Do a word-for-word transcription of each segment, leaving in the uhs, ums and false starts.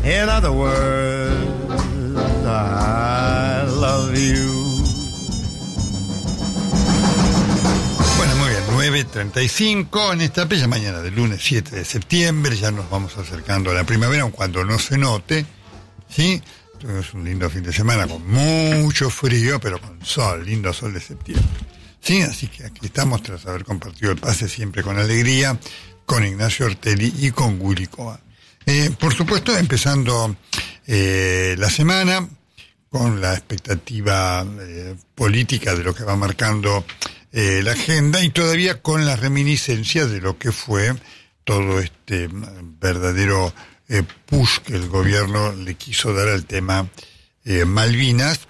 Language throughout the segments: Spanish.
In other words, I love you. Bueno, muy bien, nueve treinta y cinco en esta bella mañana del lunes siete de septiembre. Ya nos vamos acercando a la primavera, aun cuando no se note, ¿sí? Es un lindo fin de semana con mucho frío, pero con sol, lindo sol de septiembre. Sí, así que aquí estamos tras haber compartido el pase siempre con alegría, con Ignacio Ortelli y con Willy Coa. Eh, por supuesto, empezando eh, la semana con la expectativa eh, política de lo que va marcando eh, la agenda y todavía con las reminiscencias de lo que fue todo este verdadero eh, push que el gobierno le quiso dar al tema eh, Malvinas,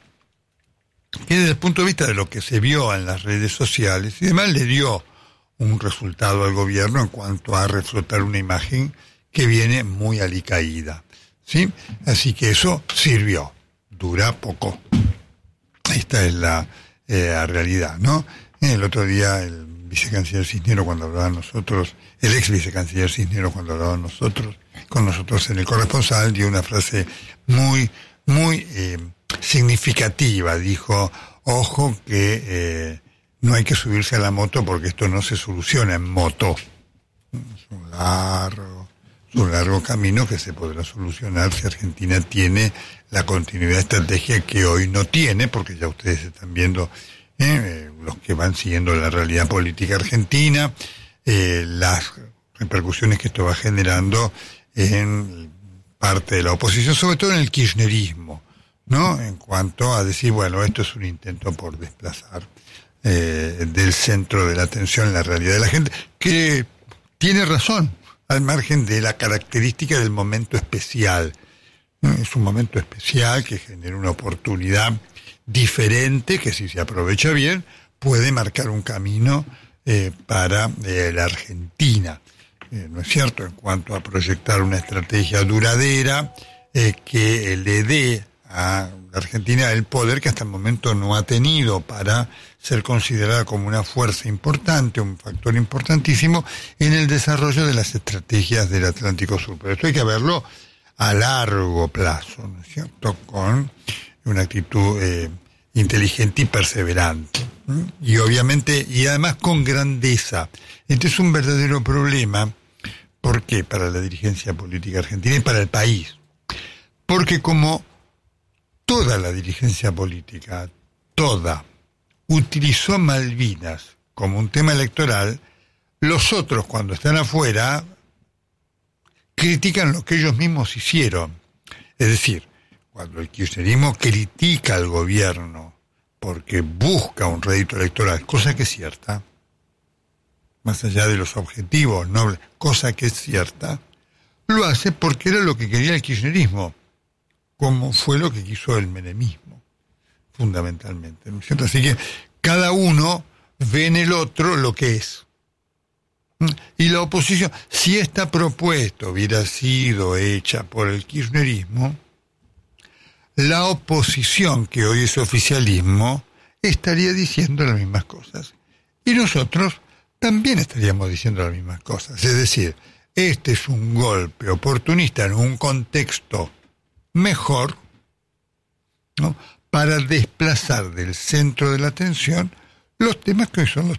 que desde el punto de vista de lo que se vio en las redes sociales y demás le dio un resultado al gobierno en cuanto a reflotar una imagen que viene muy alicaída, ¿sí? Así que eso sirvió, dura poco. Esta es la, eh, la realidad, ¿no? El otro día el vicecanciller Cisneros cuando hablaba a nosotros, el ex vicecanciller Cisneros cuando hablaba a nosotros, con nosotros en el corresponsal, dio una frase muy, muy eh, significativa. Dijo, ojo que eh, no hay que subirse a la moto porque esto no se soluciona en moto. Es un largo, es un largo camino que se podrá solucionar si Argentina tiene la continuidad estratégica que hoy no tiene, porque ya ustedes están viendo, eh, los que van siguiendo la realidad política argentina, eh, las repercusiones que esto va generando en parte de la oposición, sobre todo en el kirchnerismo, ¿no? En cuanto a decir, bueno, esto es un intento por desplazar eh, del centro de la atención la realidad de la gente, que tiene razón, al margen de la característica del momento especial. ¿No? Es un momento especial que genera una oportunidad diferente que, si se aprovecha bien, puede marcar un camino eh, para eh, la Argentina. Eh, ¿No es cierto? En cuanto a proyectar una estrategia duradera eh, que le dé a la Argentina el poder que hasta el momento no ha tenido para ser considerada como una fuerza importante, un factor importantísimo en el desarrollo de las estrategias del Atlántico Sur. Pero esto hay que verlo a largo plazo, ¿no es cierto? Con una actitud eh, inteligente y perseverante. ¿Mm? Y obviamente, y además con grandeza. Este es un verdadero problema. ¿Por qué? Para la dirigencia política argentina y para el país. Porque como toda la dirigencia política, toda, utilizó Malvinas como un tema electoral, los otros, cuando están afuera, critican lo que ellos mismos hicieron. Es decir, cuando el kirchnerismo critica al gobierno porque busca un rédito electoral, cosa que es cierta, más allá de los objetivos nobles, cosa que es cierta, lo hace porque era lo que quería el kirchnerismo, como fue lo que quiso el menemismo, fundamentalmente, ¿no es cierto? Así que cada uno ve en el otro lo que es. Y la oposición, si esta propuesta hubiera sido hecha por el kirchnerismo, la oposición, que hoy es oficialismo, estaría diciendo las mismas cosas. Y nosotros también estaríamos diciendo las mismas cosas. Es decir, este es un golpe oportunista en un contexto mejor, ¿no?, para desplazar del centro de la atención los temas que hoy son los